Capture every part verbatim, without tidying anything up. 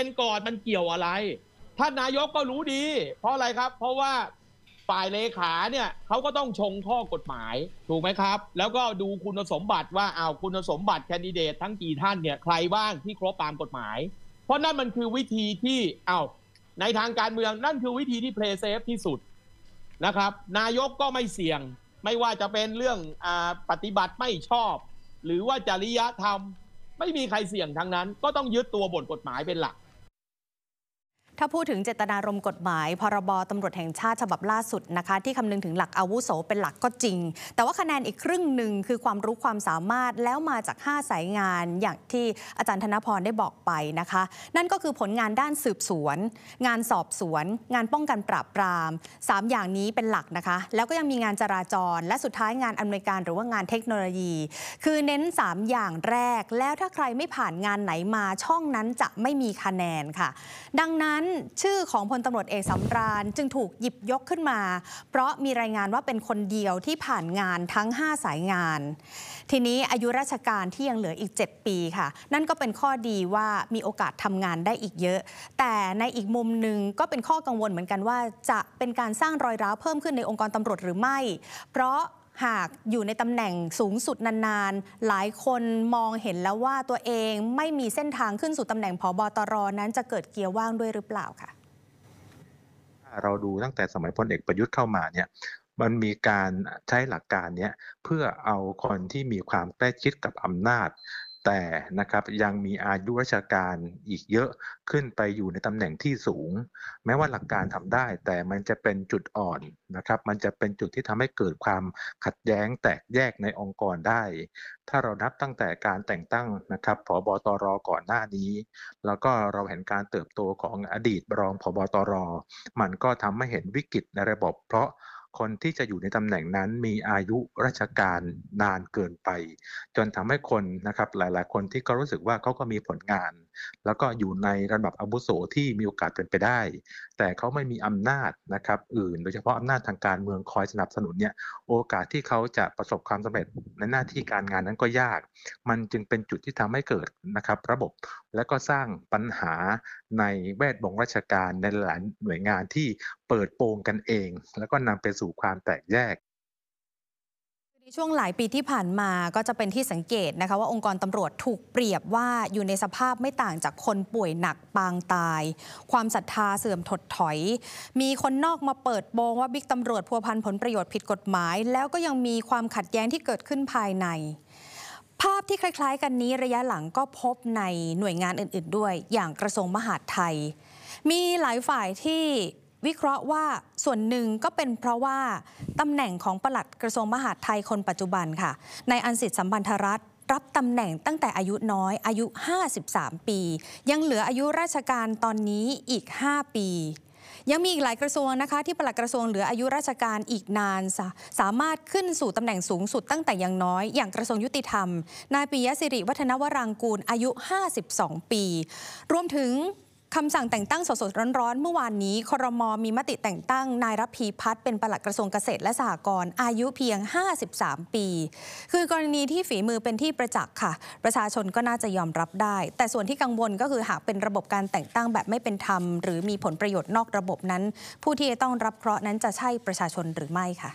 เป็นก่อนมันเกี่ยวอะไรท่านนายกก็รู้ดีเพราะอะไรครับเพราะว่าฝ่ายเลขาเนี่ยเขาก็ต้องชงข้อกฎหมายถูกไหมครับแล้วก็ดูคุณสมบัติว่าเอาคุณสมบัติแคนดิเดตทั้งกี่ท่านเนี่ยใครบ้างที่ครบตามกฎหมายเพราะนั่นมันคือวิธีที่เอาในทางการเมืองนั่นคือวิธีที่เพลย์เซฟที่สุดนะครับนายกก็ไม่เสี่ยงไม่ว่าจะเป็นเรื่องอ่าปฏิบัติไม่ชอบหรือว่าจริยธรรมไม่มีใครเสี่ยงทั้งนั้นก็ต้องยึดตัวบทกฎหมายเป็นหลักถ้าพูดถึงเจตนารมณ์กฎหมายพรบตำรวจแห่งชาติฉบับล่าสุดนะคะที่คำนึงถึงหลักอาวุโสเป็นหลักก็จริงแต่ว่าคะแนนอีกครึ่งหนึ่งคือความรู้ความสามารถแล้วมาจากห้าสายงานอย่างที่อาจารย์ธนพรได้บอกไปนะคะนั่นก็คือผลงานด้านสืบสวนงานสอบสวนงานป้องกันปราบปรามสามอย่างนี้เป็นหลักนะคะแล้วก็ยังมีงานจราจรและสุดท้ายงานอำนวยการหรือว่างานเทคโนโลยีคือเน้นสามอย่างแรกแล้วถ้าใครไม่ผ่านงานไหนมาช่องนั้นจะไม่มีคะแนนค่ะดังนั้นชื่อของพลตำรวจเอกสำราญจึงถูกหยิบยกขึ้นมาเพราะมีรายงานว่าเป็นคนเดียวที่ผ่านงานทั้งห้าสายงานทีนี้อายุราชการที่ยังเหลืออีกเจ็ดปีค่ะนั่นก็เป็นข้อดีว่ามีโอกาสทำงานได้อีกเยอะแต่ในอีกมุมหนึ่งก็เป็นข้อกังวลเหมือนกันว่าจะเป็นการสร้างรอยร้าวเพิ่มขึ้นในองค์กรตำรวจหรือไม่เพราะหากอยู่ในตำแหน่งสูงสุดนานๆหลายคนมองเห็นแล้วว่าตัวเองไม่มีเส้นทางขึ้นสู่ตำแหน่งผบตรนั้นจะเกิดเกียร์ว่างด้วยหรือเปล่าค่ะเราดูตั้งแต่สมัยพลเอกประยุทธ์เข้ามาเนี่ยมันมีการใช้หลักการนี้เพื่อเอาคนที่มีความใกล้ชิดกับอำนาจแต่นะครับยังมีอายุราชการอีกเยอะขึ้นไปอยู่ในตำแหน่งที่สูงแม้ว่าหลักการทำได้แต่มันจะเป็นจุดอ่อนนะครับมันจะเป็นจุดที่ทำให้เกิดความขัดแย้งแตกแยกในองค์กรได้ถ้าเรานับตั้งแต่การแต่งตั้งนะครับผบตรก่อนหน้านี้แล้วก็เราเห็นการเติบโตของอดีตรองผบตรมันก็ทำให้เห็นวิกฤตในระบบเพราะคนที่จะอยู่ในตำแหน่งนั้นมีอายุราชการนานเกินไปจนทำให้คนนะครับหลายๆคนที่ก็รู้สึกว่าเขาก็มีผลงานแล้วก็อยู่ในระดับอาวุโสที่มีโอกาสเป็นไปได้แต่เขาไม่มีอำนาจนะครับอื่นโดยเฉพาะอำนาจทางการเมืองคอยสนับสนุนเนี่ยโอกาสที่เขาจะประสบความสำเร็จในหน้าที่การงานนั้นก็ยากมันจึงเป็นจุดที่ทำให้เกิดนะครับระบบและก็สร้างปัญหาในแวดวงราชการในหลายหน่วยงานที่เปิดโปงกันเองแล้วก็นำไปสู่ความแตกแยกในช่วงหลายปีที่ผ่านมาก็จะเป็นที่สังเกตนะคะว่าองค์กรตำรวจถูกเปรียบว่าอยู่ในสภาพไม่ต่างจากคนป่วยหนักปางตายความศรัทธาเสื่อมถดถอยมีคนนอกมาเปิดโปงว่าบิ๊กตำรวจพัวพันผลประโยชน์ผิดกฎหมายแล้วก็ยังมีความขัดแย้งที่เกิดขึ้นภายในภาพที่คล้ายๆกันนี้ระยะหลังก็พบในหน่วยงานอื่นๆด้วยอย่างกระทรวงมหาดไทยมีหลายฝ่ายที่วิเคราะห์ว่าส่วนหนึ่งก็เป็นเพราะว่าตำแหน่งของปลัดกระทรวงมหาดไทยคนปัจจุบันค่ะนายอันสิทธิ์สัมพันธรัตน์รับตำแหน่งตั้งแต่อายุน้อยอายุห้าสิบสามปียังเหลืออายุราชการตอนนี้อีกห้าปียังมีอีกหลายกระทรวงนะคะที่ปลัดกระทรวงเหลืออายุราชการอีกนานสามารถขึ้นสู่ตำแหน่งสูงสุดตั้งแต่ยังน้อยอย่างกระทรวงยุติธรรมนายปิยะศิริวัฒนวรางกูลอายุห้าสิบสองปีรวมถึงคำสั่งแต่งตั้งสดๆร้อนๆเมื่อวานนี้ครม.มีมติแต่งตั้งนายรพีพัฒน์เป็นปลัดกระทรวงเกษตรและสหกรณ์อายุเพียงห้าสิบสามปีคือกรณีที่ฝีมือเป็นที่ประจักษ์ค่ะประชาชนก็น่าจะยอมรับได้แต่ส่วนที่กังวลก็คือหากเป็นระบบการแต่งตั้งแบบไม่เป็นธรรมหรือมีผลประโยชน์นอกระบบนั้นผู้ที่จะต้องรับเคราะห์นั้นจะใช่ประชาชนหรือไม่ค่ะ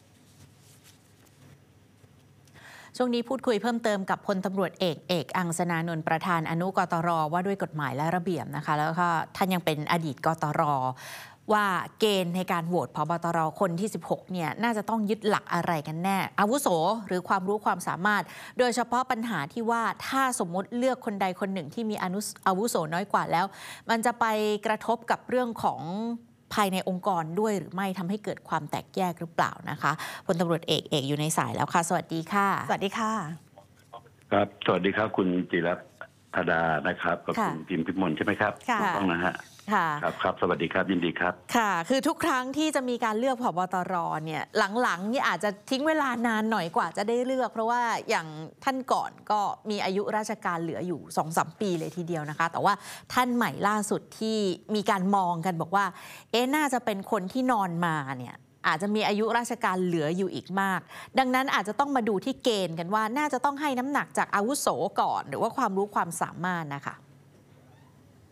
ช่วงนี้พูดคุยเพิ่มเติมกับพลตำรวจเอกเอกอังสนานนท์ประธานอนุกตรว่าด้วยกฎหมายและระเบียบนะคะแล้วก็ท่านยังเป็นอดีตกตรว่าเกณฑ์ในการโหวตผบตรคนที่สิบหกเนี่ยน่าจะต้องยึดหลักอะไรกันแน่อาวุโสหรือความรู้ความสามารถโดยเฉพาะปัญหาที่ว่าถ้าสมมติเลือกคนใดคนหนึ่งที่มีอาวุโสน้อยกว่าแล้วมันจะไปกระทบกับเรื่องของภายในองค์กรด้วยหรือไม่ทำให้เกิดความแตกแยกหรือเปล่านะคะพลตำรวจเอกเอกอยู่ในสายแล้วค่ะสวัสดีค่ะสวัสดีค่ะครับสวัสดีครับคุณจิรัตน์ธดานะครับกับคุณพิมพิมลใช่ไหมครับถูกต้องนะฮะครับครับสวัสดีครับยินดีครับค่ะคือทุกครั้งที่จะมีการเลือกผบตรเนี่ยหลังๆนี่อาจจะทิ้งเวลานานหน่อยกว่าจะได้เลือกเพราะว่าอย่างท่านก่อนก็มีอายุราชการเหลืออยู่ สองถึงสาม ปีเลยทีเดียวนะคะแต่ว่าท่านใหม่ล่าสุดที่มีการมองกันบอกว่าเอ๊ะน่าจะเป็นคนที่นอนมาเนี่ยอาจจะมีอายุราชการเหลืออยู่อีกมากดังนั้นอาจจะต้องมาดูที่เกณฑ์กันว่าน่าจะต้องให้น้ำหนักจากอาวุโสก่อนหรือว่าความรู้ความสามารถนะคะ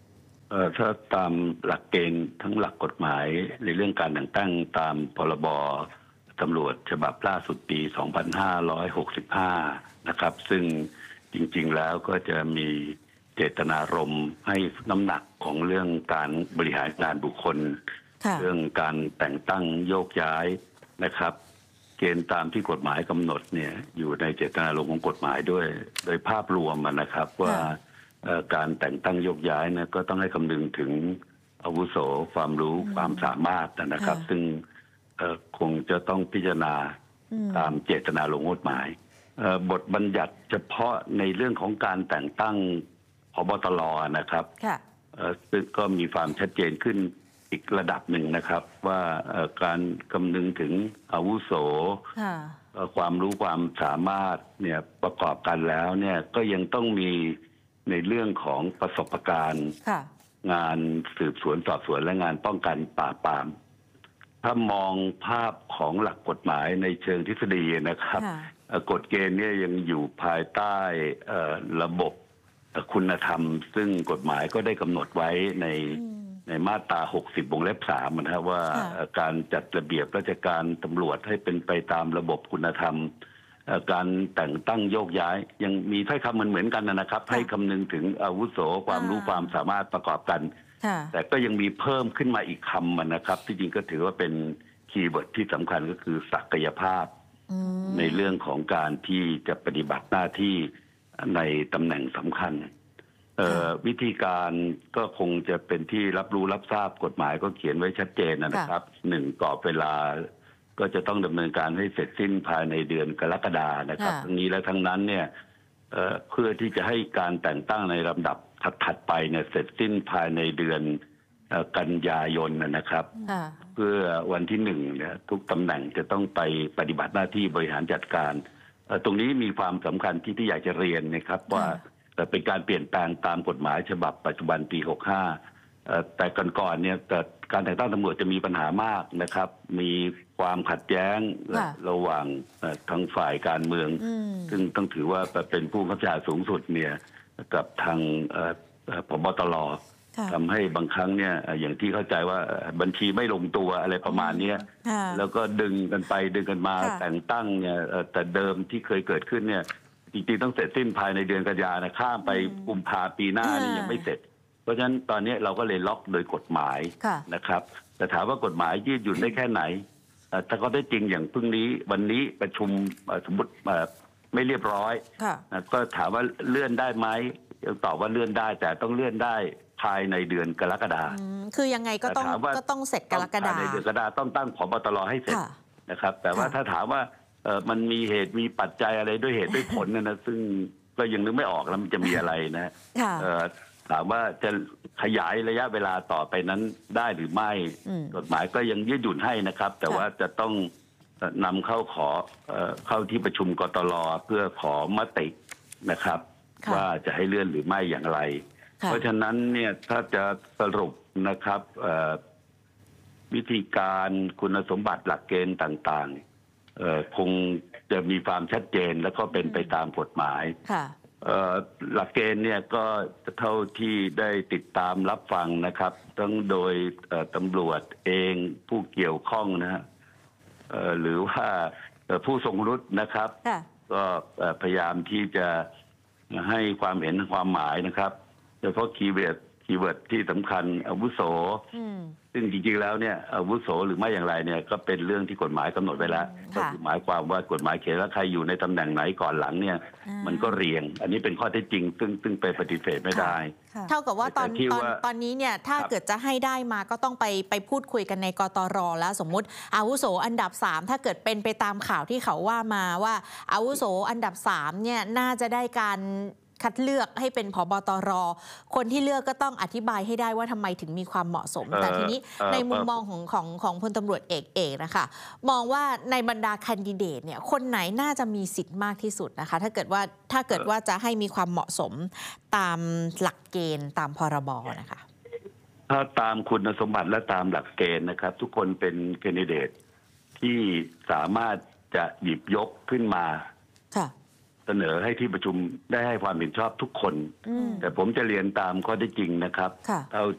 เอ่อถ้าตามหลักเกณฑ์ทั้งหลักกฎหมายในเรื่องการแต่งตั้งตามพรบตำรวจฉบับล่าสุดปี สองพันห้าร้อยหกสิบห้า นะครับซึ่งจริงๆแล้วก็จะมีเจตนารมณ์ให้น้ำหนักของเรื่องการบริหารงานบุคคลเรื่องการแต่งตั้งโยกย้ายนะครับเกณฑ์ตามที่กฎหมายกำหนดเนี่ยอยู่ในเจตนารมณ์ของกฎหมายด้วยโดยภาพรวมนะครับว่าการแต่งตั้งโยกย้ายเนี่ยก็ต้องให้คำนึงถึงอาวุโสความรู้ความสามารถนะครับซึ่งคงจะต้องพิจารณาตามเจตนารมณ์กฎหมายบทบัญญัติเฉพาะในเรื่องของการแต่งตั้งผบตรนะครับซึ่งก็มีความชัดเจนขึ้นอีกระดับหนึ่งนะครับว่าการคำนึงถึงอาวุโสความรู้ความสามารถเนี่ยประกอบกันแล้วเนี่ยก็ยังต้องมีในเรื่องของประสบการณ์งานสืบสวนสอบสวนและงานป้องกันปราบปรามถ้ามองภาพของหลักกฎหมายในเชิงทฤษฎีนะครับกฎเกณฑ์เนี่ยยังอยู่ภายใต้ระบบคุณธรรมซึ่งกฎหมายก็ได้กำหนดไว้ในในมาตราหกสิบวงเล็บสามนะครับว่าการจัดระเบียบราชการตำรวจให้เป็นไปตามระบบคุณธรรมการแต่งตั้งโยกย้ายยังมีถ้อยคำเหมือนเหมือนกันนะครับให้คำนึงถึงอาวุโสความรู้ความสามารถประกอบกันแต่ก็ยังมีเพิ่มขึ้นมาอีกคำนะครับที่จริงก็ถือว่าเป็นคีย์เวิร์ดที่สำคัญก็คือศักยภาพในเรื่องของการที่จะปฏิบัติหน้าที่ในตำแหน่งสำคัญวิธีการก็คงจะเป็นที่รับรู้รับทราบกฎหมายก็เขียนไว้ชัดเจนนะครับหนึ่งกรอบเวลาก็จะต้องดำเนินการให้เสร็จสิ้นภายในเดือนกรกฎานะครับทั้งนี้และทั้งนั้นเนี่ยเพื่อที่จะให้การแต่งตั้งในลำดับถัดไปเนี่ยเสร็จสิ้นภายในเดือนกันยายนนะครับเพื่อวันที่หนึ่งเนี่ยทุกตำแหน่งจะต้องไปปฏิบัติหน้าที่บริหารจัดการตรงนี้มีความสำคัญที่ที่อยากจะเรียนนะครับว่าเป็นการเปลี่ยนแปลงตามกฎหมายฉบับปัจจุบันปีหกห้าแต่ก่อนๆเนี่ยแต่การแต่งตั้งตำรวจจะมีปัญหามากนะครับมีความขัดแย้งระหว่างทางฝ่ายการเมืองซึ่งต้องถือว่าเป็นผู้บังคับบัญชาสูงสุดเนี่ยกับทางผบตรทำให้บางครั้งเนี่ยอย่างที่เข้าใจว่าบัญชีไม่ลงตัวอะไรประมาณนี้แล้วก็ดึงกันไปดึงกันมาแต่งตั้งเนี่ยแต่เดิมที่เคยเกิดขึ้นเนี่ยจริงๆต้องเสร็จสิ้นภายในเดือนกันยายนข้ามไปกุมภาปีหน้านี่ยังไม่เสร็จเพราะฉะนั้นตอนนี้เราก็เลยล็อกโดยกฎหมายนะครับแต่ถามว่ากฎหมายยืดหยุ่นได้แค่ไหนถ้าก็ได้จริงอย่างพรุ่งนี้วันนี้ประชุมสมมติไม่เรียบร้อยก็ถามว่าเลื่อนได้ไหมยังตอบว่าเลื่อนได้แต่ต้องเลื่อนได้ภายในเดือนกรกฎาคมคือยังไงก็ต้องก็ต้องเสร็จกรกฎาคมภายในเดือนกรกฎาคมต้องตั้งผบตรให้เสร็จนะครับแต่ว่าถ้าถามว่าเออมันมีเหตุมีปัจจัยอะไรด้วยเหตุด้วยผลนะนะซึ่งก็ยังนึกไม่ออกแล้วมันจะมีอะไรนะถามว่าจะขยายระยะเวลาต่อไปนั้นได้หรือไม่กฎหมายก็ยังยืดหยุ่นให้นะครับแต่ว่าจะต้องนำเข้าขอเข้าที่ประชุมกตรเพื่อขอมตินะครับว่าจะให้เลื่อนหรือไม่อย่างไรเพราะฉะนั้นเนี่ยถ้าจะสรุปนะครับวิธีการคุณสมบัติหลักเกณฑ์ต่างๆคงจะมีความชัดเจนแล้วก็เป็นไปตามกฎหมายหลักเกณฑ์เนี่ยก็เท่าที่ได้ติดตามรับฟังนะครับทั้งโดยตำรวจเองผู้เกี่ยวข้องนะฮะหรือว่าผู้ทรงวุฒินะครับก็พยายามที่จะให้ความเห็นความหมายนะครับโดยเฉพาะคีย์เวิร์ดคีย์เวิร์ดที่สำคัญอาวุโสซึ่งจริงๆแล้วเนี่ยอาวุโสหรือไม่อย่างไรเนี่ยก็เป็นเรื่องที่กฎหมายกำหนดไว้แล้วก็คือหมายความว่ากฎหมายเขียนว่าใครอยู่ในตำแหน่งไหนก่อนหลังเนี่ยมันก็เรียงอันนี้เป็นข้อเท็จจริงซึ่งซึ่งไปปฏิเสธไม่ได้เท่ากับว่าตอนตอนตอนนี้เนี่ยถ้าเกิดจะให้ได้มาก็ต้องไปไปพูดคุยกันในกตรแล้วสมมุติอาวุโสอันดับสามถ้าเกิดเป็นไปตามข่าวที่เขาว่ามาว่าอาวุโสอันดับสามเนี่ยน่าจะได้การคัดเลือกให้เป็นผบตรคนที่เลือกก็ต้องอธิบายให้ได้ว่าทำไมถึงมีความเหมาะสมแต่ทีนี้ในมุมมองของของของพลตำรวจเอกเอกนะคะมองว่าในบรรดาแคนดิเดตเนี่ยคนไหนน่าจะมีสิทธิ์มากที่สุดนะคะถ้าเกิดว่าถ้าเกิดว่าจะให้มีความเหมาะสมตามหลักเกณฑ์ตามพรบนะคะถ้าตามคุณสมบัติและตามหลักเกณฑ์นะครับทุกคนเป็นแคนดิเดตที่สามารถจะหยิบยกขึ้นมาเสนอให้ที่ประชุมได้ให้ความเห็นชอบทุกคนแต่ผมจะเรียนตามข้อเท็จจริงนะครับเท่า